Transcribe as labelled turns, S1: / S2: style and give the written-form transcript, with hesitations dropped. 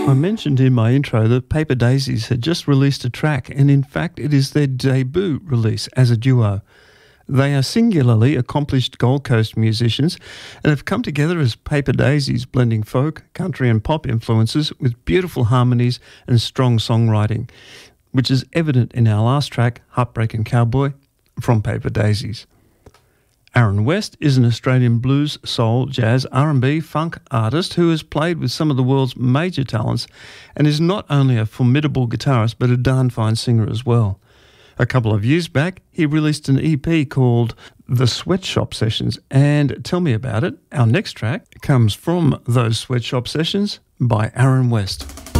S1: I mentioned in my intro that Paper Daisies had just released a track, and in fact it is their debut release as a duo. They are singularly accomplished Gold Coast musicians and have come together as Paper Daisies, blending folk, country and pop influences with beautiful harmonies and strong songwriting, which is evident in our last track, Heartbreaking Cowboy, from Paper Daisies. Aaron West is an Australian blues, soul, jazz, R&B, funk artist who has played with some of the world's major talents and is not only a formidable guitarist but a darn fine singer as well. A couple of years back, he released an EP called The Sweatshop Sessions, and tell me about it. Our next track comes from those Sweatshop Sessions by Aaron West.